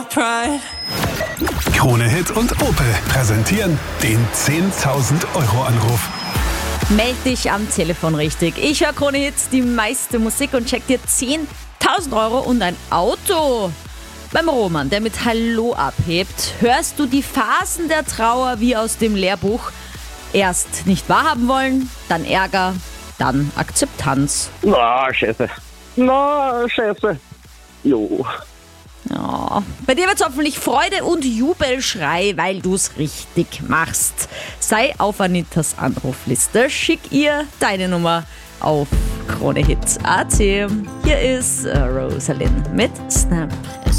pride. Krone Hit und Opel präsentieren den 10.000 Euro Anruf. Meld dich am Telefon richtig. Ich höre Krone Hits, die meiste Musik und check dir 10.000 Euro und ein Auto. Beim Roman, der mit Hallo abhebt, hörst du die Phasen der Trauer wie aus dem Lehrbuch. Erst nicht wahrhaben wollen, dann Ärger, dann Akzeptanz. Na, Scheiße. Jo. Ja. Bei dir wird's hoffentlich Freude und Jubelschrei, weil du's richtig machst. Sei auf Anitas Anrufliste, schick ihr deine Nummer auf KroneHit.at. Hier ist Rosalind mit Snap.